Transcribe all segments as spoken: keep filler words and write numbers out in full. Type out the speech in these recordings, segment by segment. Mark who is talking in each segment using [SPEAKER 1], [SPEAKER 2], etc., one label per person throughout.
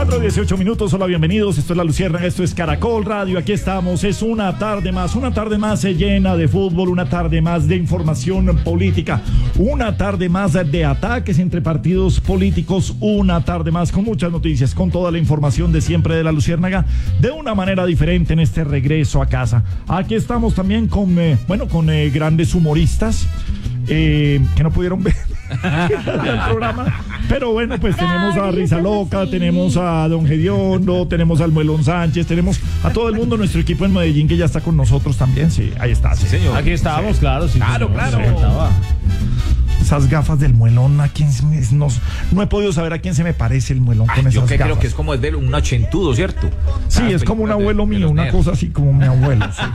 [SPEAKER 1] cuatro dieciocho minutos, hola, bienvenidos, esto es La Luciérnaga, esto es Caracol Radio, aquí estamos, es una tarde más, una tarde más llena de fútbol, una tarde más de información política, una tarde más de ataques entre partidos políticos, una tarde más con muchas noticias, con toda la información de siempre de La Luciérnaga, de una manera diferente en este regreso a casa. Aquí estamos también con, eh, bueno, con eh, grandes humoristas eh, que no pudieron ver el programa, pero bueno, pues tenemos a Risa Loca, tenemos a Don Gediondo, tenemos al Muelón Sánchez, tenemos a todo el mundo, nuestro equipo en Medellín que ya está con nosotros también. Sí, ahí está, sí, señor.
[SPEAKER 2] Aquí estábamos, sí. claro, sí.
[SPEAKER 3] Claro,
[SPEAKER 2] señor,
[SPEAKER 3] claro.
[SPEAKER 2] Sí.
[SPEAKER 1] Esas gafas del Muelón, ¿a quién se me, no, no he podido saber a quién se me parece el Muelón con
[SPEAKER 3] Ay,
[SPEAKER 1] esas
[SPEAKER 3] yo que
[SPEAKER 1] gafas.
[SPEAKER 3] creo que es como es de un ochentudo, ¿cierto?
[SPEAKER 1] Sí,
[SPEAKER 3] Ah,
[SPEAKER 1] es como un
[SPEAKER 3] de-
[SPEAKER 1] abuelo
[SPEAKER 3] de
[SPEAKER 1] mío,
[SPEAKER 3] los
[SPEAKER 1] una
[SPEAKER 3] nerds.
[SPEAKER 1] cosa así como mi abuelo. Sí,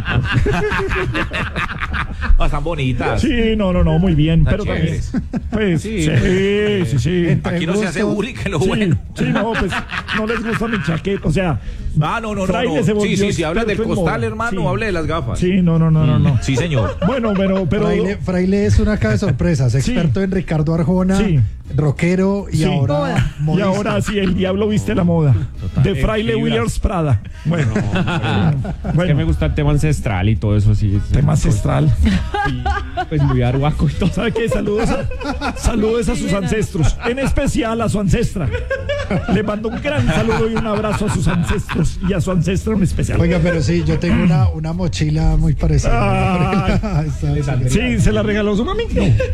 [SPEAKER 3] Ah, están bonitas.
[SPEAKER 1] sí, no, no, no, muy bien,
[SPEAKER 3] Están
[SPEAKER 1] pero también,
[SPEAKER 3] chéveres.
[SPEAKER 1] pues,
[SPEAKER 3] Sí.
[SPEAKER 1] sí, sí, sí.
[SPEAKER 3] Aquí no se hace bullying, que lo
[SPEAKER 1] Sí,
[SPEAKER 3] bueno.
[SPEAKER 1] sí, no, pues no les gusta mi chaqueta, o sea.
[SPEAKER 3] Ah, no, no, no.
[SPEAKER 1] Fraile
[SPEAKER 3] no.
[SPEAKER 1] se volvió
[SPEAKER 3] Sí, sí, si hablas del
[SPEAKER 1] experto en
[SPEAKER 3] costal,
[SPEAKER 1] moda.
[SPEAKER 3] hermano,
[SPEAKER 1] Sí.
[SPEAKER 3] hable de las gafas.
[SPEAKER 1] Sí, no, no, no, no, no.
[SPEAKER 3] Sí, señor.
[SPEAKER 1] Bueno, pero, pero.
[SPEAKER 4] Fraile, Fraile es una caja de sorpresas, experto en Ricardo Arjona,
[SPEAKER 1] Sí.
[SPEAKER 4] rockero y
[SPEAKER 1] Sí.
[SPEAKER 4] ahora
[SPEAKER 1] Y
[SPEAKER 4] modista.
[SPEAKER 1] ahora sí, el diablo viste la moda. De Fraile
[SPEAKER 2] Eh,
[SPEAKER 1] Williams Prada. Bueno,
[SPEAKER 2] Es
[SPEAKER 1] bueno,
[SPEAKER 2] que me gusta el tema ancestral y todo eso así.
[SPEAKER 1] tema ancestral.
[SPEAKER 2] Pues muy arhuaco y todo.
[SPEAKER 1] ¿Sabe qué? Saludos a, saludos a sus ancestros, en especial a su ancestra. Le mando un gran saludo y un abrazo a sus ancestros y a su ancestra en especial.
[SPEAKER 4] Oiga, pero sí, yo tengo una, una mochila muy parecida.
[SPEAKER 1] Ay.
[SPEAKER 4] Está- está-
[SPEAKER 1] Sí, se la regaló su amigo.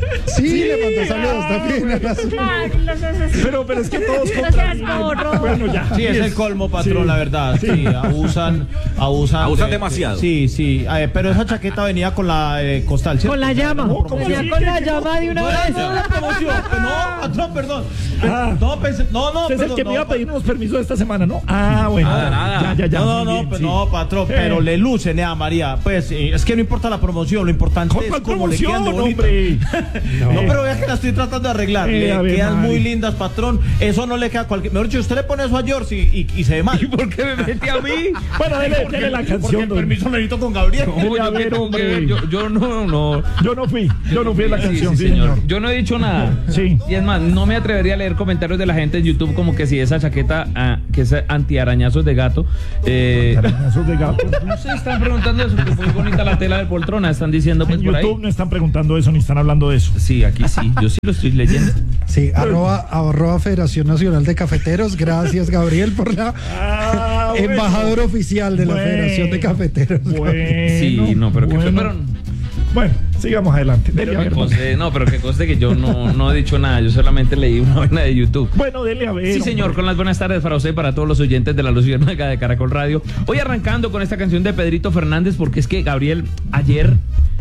[SPEAKER 4] Sí, le mandó saludos también.
[SPEAKER 5] Ay, los asesinos.
[SPEAKER 1] Pero, pero es que todos
[SPEAKER 5] No
[SPEAKER 1] compran.
[SPEAKER 5] seas gorro.
[SPEAKER 1] Bueno, ya.
[SPEAKER 2] Sí, es el colmo, patrón,
[SPEAKER 1] Sí.
[SPEAKER 2] la verdad. Sí, abusan, abusan.
[SPEAKER 3] Abusan
[SPEAKER 2] de-
[SPEAKER 3] demasiado.
[SPEAKER 2] Sí, sí. Eh, pero esa chaqueta venía con la eh, costal, ¿cierto?
[SPEAKER 5] Con la llama.
[SPEAKER 1] No, ¿cómo
[SPEAKER 5] Venía
[SPEAKER 1] así?
[SPEAKER 5] con la llama de una
[SPEAKER 2] No,
[SPEAKER 5] vez.
[SPEAKER 2] no, no, la promoción. No, patrón, perdón.
[SPEAKER 1] Ah.
[SPEAKER 2] No, pensé, no, no,
[SPEAKER 1] Usted es el
[SPEAKER 2] perdón,
[SPEAKER 1] que me iba a
[SPEAKER 2] no,
[SPEAKER 1] pedir unos permisos esta semana, ¿no? Ah, bueno.
[SPEAKER 3] Nada, nada.
[SPEAKER 1] Ya, ya, ya.
[SPEAKER 2] No, no,
[SPEAKER 1] Muy
[SPEAKER 2] no,
[SPEAKER 1] bien,
[SPEAKER 2] pues
[SPEAKER 1] sí.
[SPEAKER 2] no, patrón,
[SPEAKER 1] Eh.
[SPEAKER 2] pero le lucen, eh, a María. Pues eh, es que no importa la promoción, lo importante
[SPEAKER 1] ¿Con
[SPEAKER 2] es
[SPEAKER 1] cuál
[SPEAKER 2] cómo le quedan
[SPEAKER 1] promoción,
[SPEAKER 2] de bonitas.
[SPEAKER 1] hombre?
[SPEAKER 2] No, pero vea que la estoy tratando de arreglar.
[SPEAKER 1] Eh,
[SPEAKER 2] le
[SPEAKER 1] a ver,
[SPEAKER 2] quedan
[SPEAKER 1] Mari.
[SPEAKER 2] muy lindas, patrón. Eso no le queda a cualquier. Mejor dicho, usted le pone eso a George y, y, y se ve mal.
[SPEAKER 6] ¿Y por qué me mete a mí?
[SPEAKER 1] Bueno, dele, dele la
[SPEAKER 2] Porque
[SPEAKER 1] canción.
[SPEAKER 2] el
[SPEAKER 1] don-
[SPEAKER 2] permiso lo necesito con Gabriel.
[SPEAKER 6] No,
[SPEAKER 1] Ya
[SPEAKER 6] yo,
[SPEAKER 1] ver,
[SPEAKER 6] qué tengo que
[SPEAKER 1] hombre.
[SPEAKER 6] ver, yo, yo no, no.
[SPEAKER 1] Yo no fui, yo no fui a la
[SPEAKER 6] Sí,
[SPEAKER 1] canción,
[SPEAKER 6] sí,
[SPEAKER 1] sí, señor.
[SPEAKER 6] Yo no he dicho nada.
[SPEAKER 1] Sí.
[SPEAKER 6] Y es más, no me atrevería a leer comentarios de la gente en YouTube como que si esa chaqueta, ah, que es antiarañazos de gato. Eh,
[SPEAKER 1] Arañazos de gato.
[SPEAKER 6] no sé, están preguntando eso, que muy bonita la tela de poltrona, están diciendo pues
[SPEAKER 1] En
[SPEAKER 6] por ahí.
[SPEAKER 1] YouTube no están preguntando eso ni están hablando de eso.
[SPEAKER 6] Sí, aquí sí, yo sí lo estoy leyendo.
[SPEAKER 4] Sí, arroba, arroba Federación Nacional de Cafeteros. Gracias, Gabriel, por la
[SPEAKER 1] Ah, bueno.
[SPEAKER 4] embajador oficial de la
[SPEAKER 1] Bueno.
[SPEAKER 4] Federación de Cafeteros.
[SPEAKER 1] Bueno,
[SPEAKER 6] Sí, no, pero que
[SPEAKER 1] bueno.
[SPEAKER 6] pero,
[SPEAKER 1] Bueno, sigamos adelante. Dele,
[SPEAKER 6] pero
[SPEAKER 1] a
[SPEAKER 6] que
[SPEAKER 1] ver,
[SPEAKER 6] conste, no, pero que conste que yo no, no he dicho nada, yo solamente leí una vaina de YouTube.
[SPEAKER 1] bueno, dele a ver.
[SPEAKER 6] Sí, señor,
[SPEAKER 1] hombre.
[SPEAKER 6] con las buenas tardes para usted y para todos los oyentes de La Luciérnaga de Caracol Radio. Hoy arrancando con esta canción de Pedrito Fernández, porque es que, Gabriel, ayer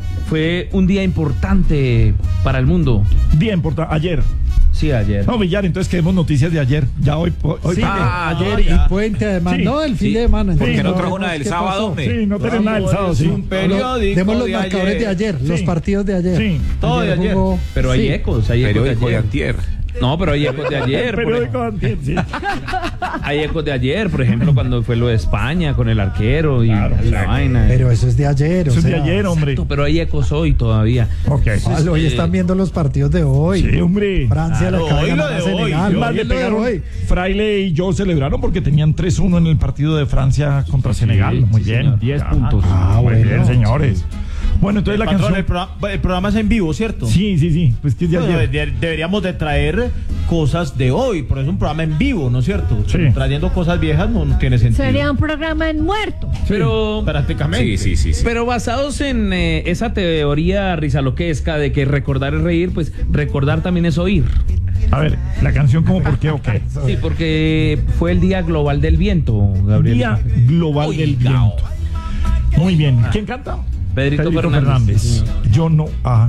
[SPEAKER 6] fue un día importante para el mundo.
[SPEAKER 1] Bien, por ayer.
[SPEAKER 6] Sí, ayer.
[SPEAKER 1] No, Villar, entonces queremos noticias de ayer. Ya hoy. hoy
[SPEAKER 4] Sí,
[SPEAKER 3] Ah,
[SPEAKER 4] ayer
[SPEAKER 3] ya.
[SPEAKER 4] y puente además,
[SPEAKER 1] Sí.
[SPEAKER 4] no el fin
[SPEAKER 3] Sí.
[SPEAKER 4] de semana.
[SPEAKER 3] ¿Por qué
[SPEAKER 4] entonces
[SPEAKER 3] no
[SPEAKER 4] no
[SPEAKER 3] trajo
[SPEAKER 4] vemos
[SPEAKER 3] una del
[SPEAKER 4] qué
[SPEAKER 3] sábado,
[SPEAKER 4] pasó.
[SPEAKER 3] hombre?
[SPEAKER 1] Sí, no tenemos nada el sábado, sí.
[SPEAKER 2] Un periódico.
[SPEAKER 4] Demos los
[SPEAKER 2] de
[SPEAKER 4] marcadores de ayer, los
[SPEAKER 2] Sí.
[SPEAKER 4] partidos de ayer.
[SPEAKER 1] Sí.
[SPEAKER 2] Todo de ayer.
[SPEAKER 4] jugó-
[SPEAKER 6] Pero hay
[SPEAKER 4] sí.
[SPEAKER 6] ecos, hay ecos de
[SPEAKER 3] Periódico de
[SPEAKER 6] ayer.
[SPEAKER 3] antier.
[SPEAKER 6] No, pero hay ecos de ayer. por
[SPEAKER 1] Periódico
[SPEAKER 6] ejemplo.
[SPEAKER 1] antier, sí.
[SPEAKER 6] Hay ecos de ayer, por ejemplo, cuando fue lo de España con el arquero y
[SPEAKER 1] Claro,
[SPEAKER 6] la
[SPEAKER 1] exacto.
[SPEAKER 6] vaina.
[SPEAKER 4] Pero eso es de ayer.
[SPEAKER 1] Eso
[SPEAKER 4] o
[SPEAKER 1] es de
[SPEAKER 4] sea,
[SPEAKER 1] ayer, hombre.
[SPEAKER 6] Exacto, pero hay ecos hoy todavía.
[SPEAKER 1] Ok.
[SPEAKER 4] Vale, hoy
[SPEAKER 6] Eh,
[SPEAKER 4] están viendo los partidos de hoy.
[SPEAKER 1] Sí, hombre.
[SPEAKER 4] Francia
[SPEAKER 2] Claro,
[SPEAKER 4] le acaba de
[SPEAKER 2] hoy lo
[SPEAKER 4] ganar a
[SPEAKER 2] de hoy,
[SPEAKER 4] Senegal.
[SPEAKER 1] Más
[SPEAKER 4] hoy
[SPEAKER 1] le
[SPEAKER 4] es lo de
[SPEAKER 1] pegaron.
[SPEAKER 4] hoy.
[SPEAKER 1] Fraile y yo celebraron porque tenían tres uno en el partido de Francia contra Senegal.
[SPEAKER 6] sí,
[SPEAKER 1] Muy
[SPEAKER 6] sí,
[SPEAKER 1] bien.
[SPEAKER 6] señor. diez
[SPEAKER 1] Ya.
[SPEAKER 6] puntos.
[SPEAKER 1] Ah, muy
[SPEAKER 4] bueno.
[SPEAKER 1] bien, señores. Bueno, entonces la
[SPEAKER 2] Patrón,
[SPEAKER 1] canción.
[SPEAKER 2] el, programa, el programa es en vivo, ¿cierto?
[SPEAKER 1] Sí, sí, sí. Pues que es de
[SPEAKER 2] Bueno,
[SPEAKER 1] ayer.
[SPEAKER 2] de- deberíamos de traer cosas de hoy, por eso es un programa en vivo, ¿no es cierto?
[SPEAKER 1] Sí.
[SPEAKER 2] Trayendo cosas viejas no, no tiene sentido.
[SPEAKER 5] Sería un programa en muerto.
[SPEAKER 6] Pero,
[SPEAKER 2] Prácticamente.
[SPEAKER 3] Sí, sí, sí, sí.
[SPEAKER 6] pero basados en eh, esa teoría rizaloquesca de que recordar es reír, pues recordar también es oír.
[SPEAKER 1] A ver, la canción, ¿cómo, por qué o qué?
[SPEAKER 6] Sí, porque fue el Día Global del Viento, Gabriel.
[SPEAKER 1] Día Global del
[SPEAKER 3] Oigao.
[SPEAKER 1] Viento. Muy bien. ¿Quién canta?
[SPEAKER 6] Pedrito Fernández. Sí, señor.
[SPEAKER 1] Yo no. Ah.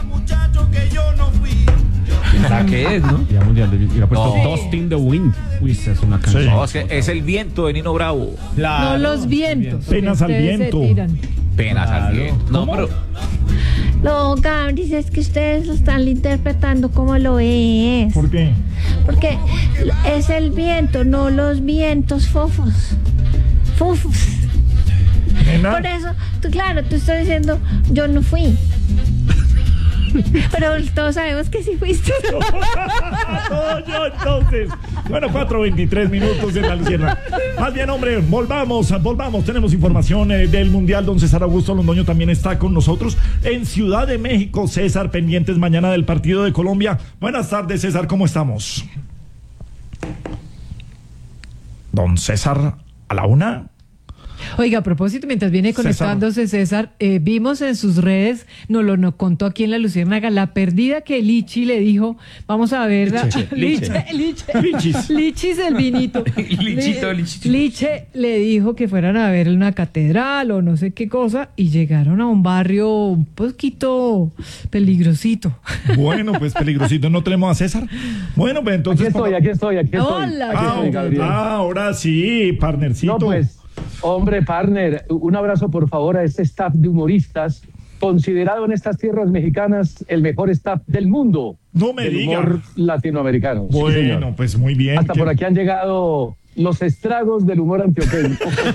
[SPEAKER 6] ¿Para qué es, no?
[SPEAKER 2] Día mundial del- y la ha puesto
[SPEAKER 3] No.
[SPEAKER 2] Dust in the Wind. Uy, esa es una canción.
[SPEAKER 1] Sí.
[SPEAKER 3] No, es que es el viento de Nino Bravo.
[SPEAKER 2] Claro.
[SPEAKER 5] No los vientos.
[SPEAKER 1] Penas al
[SPEAKER 5] Ustedes se
[SPEAKER 1] viento.
[SPEAKER 5] tiran.
[SPEAKER 3] Penas al viento.
[SPEAKER 6] No, pero
[SPEAKER 5] No, Gabri, es que ustedes lo están interpretando como lo es.
[SPEAKER 1] ¿Por qué?
[SPEAKER 5] Porque es el viento, no los vientos fofos. Fofos.
[SPEAKER 1] Nena.
[SPEAKER 5] Por eso, tú, claro, tú estás diciendo, yo no fui. Pero todos sabemos que sí fuiste.
[SPEAKER 1] Todo yo, entonces. Bueno, cuatro veintitrés minutos en la Lucierna. Más bien, hombre, volvamos, volvamos. Tenemos información eh, del Mundial. Don César Augusto Londoño también está con nosotros en Ciudad de México. César, pendientes mañana del partido de Colombia. Buenas tardes, César, ¿cómo estamos? Don César, a la una.
[SPEAKER 7] Oiga, a propósito, mientras viene conectándose César, eh, vimos en sus redes, nos lo nos contó aquí en la Luciérnaga, la perdida que Lichi le dijo, vamos a ver, la-
[SPEAKER 6] Liche,
[SPEAKER 7] Liche, Liche,
[SPEAKER 1] Lichis.
[SPEAKER 7] Lichis el vinito.
[SPEAKER 6] Lichito,
[SPEAKER 7] Li-
[SPEAKER 6] lichito.
[SPEAKER 7] Liche le dijo que fueran a ver una catedral o no sé qué cosa y llegaron a un barrio un poquito peligrosito.
[SPEAKER 1] Bueno, pues peligrosito, ¿no tenemos a César? Bueno, pues entonces...
[SPEAKER 8] Aquí estoy, aquí estoy, aquí estoy.
[SPEAKER 7] Hola,
[SPEAKER 8] Aquí
[SPEAKER 1] Ah,
[SPEAKER 8] estoy, Gabriel.
[SPEAKER 1] ah, ahora sí, partnercito.
[SPEAKER 8] No, pues, hombre, partner, un abrazo por favor a este staff de humoristas, considerado en estas tierras mexicanas el mejor staff del mundo.
[SPEAKER 1] No me
[SPEAKER 8] del
[SPEAKER 1] diga.
[SPEAKER 8] humor latinoamericano. Sí,
[SPEAKER 1] Bueno,
[SPEAKER 8] señor.
[SPEAKER 1] pues muy bien.
[SPEAKER 8] Hasta
[SPEAKER 1] que-
[SPEAKER 8] por aquí han llegado los estragos del humor antioqueño.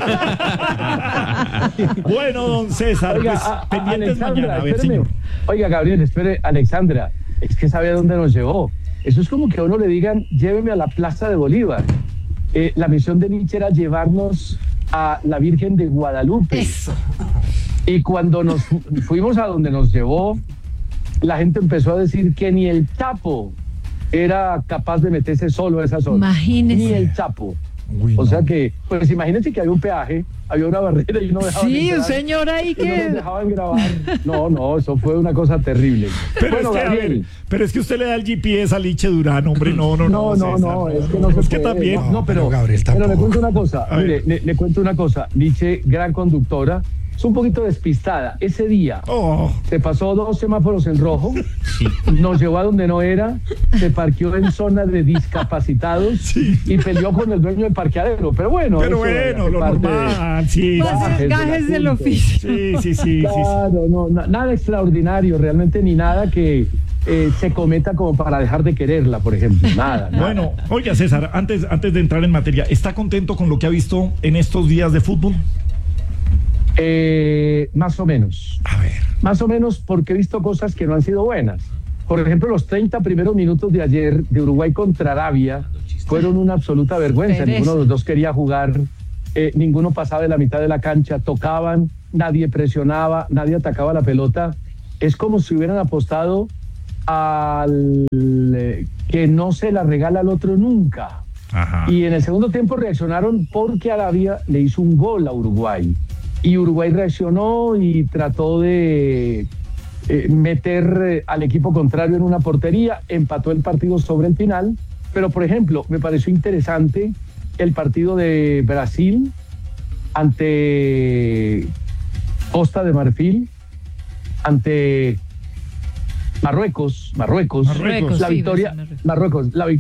[SPEAKER 1] Bueno, don César,
[SPEAKER 8] Oiga,
[SPEAKER 1] pues
[SPEAKER 8] a- a-
[SPEAKER 1] pendientes
[SPEAKER 8] Alexandra,
[SPEAKER 1] mañana. A ver,
[SPEAKER 8] espéreme.
[SPEAKER 1] señor.
[SPEAKER 8] Oiga, Gabriel, espere, Alexandra, es que sabe a dónde nos llevó. Eso es como que a uno le digan, lléveme a la Plaza de Bolívar. Eh, la misión de Nietzsche era llevarnos a la Virgen de Guadalupe.
[SPEAKER 7] Eso.
[SPEAKER 8] Y cuando nos fu- fuimos a donde nos llevó, la gente empezó a decir que ni el Chapo era capaz de meterse solo a esa zona.
[SPEAKER 7] Imagínese.
[SPEAKER 8] Ni el Chapo.
[SPEAKER 1] Uy,
[SPEAKER 8] O
[SPEAKER 1] no.
[SPEAKER 8] sea que, pues imagínense que había un peaje, había una barrera y no dejaban
[SPEAKER 7] Sí, un
[SPEAKER 8] entrar,
[SPEAKER 7] señor ahí
[SPEAKER 8] y no nos
[SPEAKER 7] que...
[SPEAKER 8] dejaban grabar. No, no, eso fue una cosa terrible.
[SPEAKER 1] Pero,
[SPEAKER 8] bueno,
[SPEAKER 1] es que, a ver,
[SPEAKER 8] Gabriel.
[SPEAKER 1] pero es que usted le da el G P S a Liche Durán, hombre, no, no, no.
[SPEAKER 8] No, no,
[SPEAKER 1] César,
[SPEAKER 8] no, es que no se
[SPEAKER 1] es que
[SPEAKER 8] puede.
[SPEAKER 1] también.
[SPEAKER 8] No, no, pero,
[SPEAKER 4] pero Gabriel
[SPEAKER 8] pero le
[SPEAKER 4] tampoco.
[SPEAKER 8] cuento una cosa.
[SPEAKER 1] A ver.
[SPEAKER 8] Mire, le, le cuento una cosa. Nietzsche, gran conductora, es un poquito despistada. Ese día
[SPEAKER 1] Oh,
[SPEAKER 8] se pasó dos semáforos en rojo, nos llevó a donde no era, se parqueó en zona de discapacitados
[SPEAKER 1] Sí.
[SPEAKER 8] y peleó con el dueño del parqueadero. Pero bueno,
[SPEAKER 1] pero
[SPEAKER 8] eso
[SPEAKER 1] bueno,
[SPEAKER 8] hace
[SPEAKER 1] lo
[SPEAKER 8] parte de-
[SPEAKER 1] normal, sí.
[SPEAKER 7] Pues,
[SPEAKER 8] Gajes del
[SPEAKER 7] gajes del
[SPEAKER 8] asunto.
[SPEAKER 7] oficio.
[SPEAKER 1] Sí, sí, sí, sí, sí.
[SPEAKER 8] Claro, no, na- nada extraordinario, realmente ni nada que eh, se cometa como para dejar de quererla, por ejemplo. Nada. nada.
[SPEAKER 1] Bueno, oiga, César, antes, antes de entrar en materia, ¿está contento con lo que ha visto en estos días de fútbol?
[SPEAKER 8] Eh, más o menos.
[SPEAKER 1] A ver.
[SPEAKER 8] Más o menos porque he visto cosas que no han sido buenas. Por ejemplo, los treinta primeros minutos de ayer de Uruguay contra Arabia fueron una absoluta vergüenza.
[SPEAKER 7] Pereza.
[SPEAKER 8] Ninguno de los dos quería jugar, eh, ninguno pasaba de la mitad de la cancha, tocaban, nadie presionaba, nadie atacaba la pelota. Es como si hubieran apostado al eh, que no se la regala al otro nunca.
[SPEAKER 1] Ajá.
[SPEAKER 8] Y en el segundo tiempo reaccionaron porque Arabia le hizo un gol a Uruguay. Y Uruguay reaccionó y trató de eh, meter eh, al equipo contrario en una portería, empató el partido sobre el final. Pero, por ejemplo, me pareció interesante el partido de Brasil ante Costa de Marfil, ante Marruecos, Marruecos,
[SPEAKER 1] Marruecos,
[SPEAKER 8] la
[SPEAKER 7] sí,
[SPEAKER 8] victoria,
[SPEAKER 7] Brasil, Marruecos.
[SPEAKER 8] Marruecos, la victoria